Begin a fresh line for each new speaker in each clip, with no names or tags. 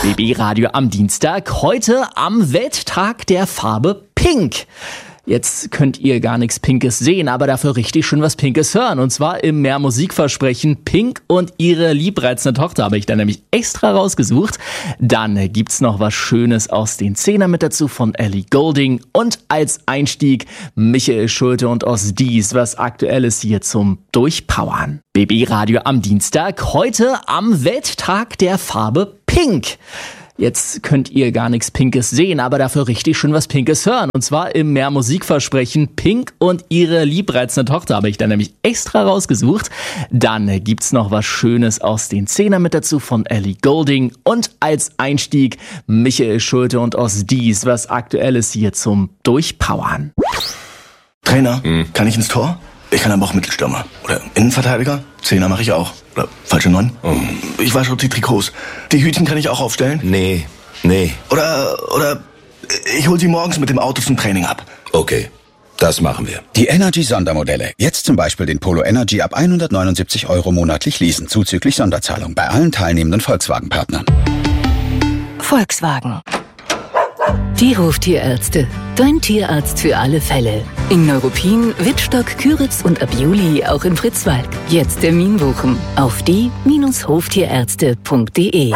BB Radio am Dienstag, heute am Welttag der Farbe Pink. Jetzt könnt ihr gar nichts Pinkes sehen, aber dafür richtig schön was Pinkes hören. Und zwar im Mehr Musikversprechen Pink und ihre liebreizende Tochter habe ich da nämlich extra rausgesucht. Dann gibt's noch was Schönes aus den Zehnern mit dazu von Ellie Goulding. Und als Einstieg Michael Schulte und Osdies, was Aktuelles hier zum Durchpowern. BB Radio am Dienstag, heute am Welttag der Farbe Pink. Jetzt könnt ihr gar nichts Pinkes sehen, aber dafür richtig schön was Pinkes hören. Und zwar im Mehr Musikversprechen Pink und ihre liebreizende Tochter habe ich da nämlich extra rausgesucht. Dann gibt's noch was Schönes aus den Zehnern mit dazu von Ellie Goulding. Und als Einstieg Michael Schulte und Osdies, was Aktuelles hier zum Durchpowern.
Trainer, kann ich ins Tor? Ich kann aber auch Mittelstürmer. Oder Innenverteidiger? Zehner mache ich auch. Oder falsche 9? Ich wasche auch die Trikots. Die Hütchen kann ich auch aufstellen?
Nee.
Oder ich hol sie morgens mit dem Auto zum Training ab.
Okay, das machen wir.
Die Energy-Sondermodelle. Jetzt zum Beispiel den Polo Energy ab 179 € monatlich leasen, zuzüglich Sonderzahlung bei allen teilnehmenden Volkswagen-Partnern.
Volkswagen. Die Hoftierärzte. Dein Tierarzt für alle Fälle. In Neuruppin, Wittstock, Küritz und ab Juli auch in Fritzwalk. Jetzt Termin buchen auf die-hoftierärzte.de.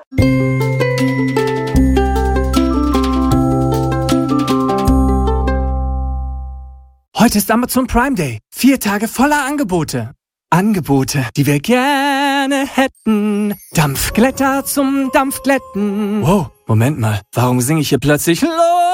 Heute ist Amazon Prime Day. 4 Tage voller Angebote. Angebote, die wir gerne hätten. Dampfglätter zum Dampfglätten. Wow, Moment mal. Warum singe ich hier plötzlich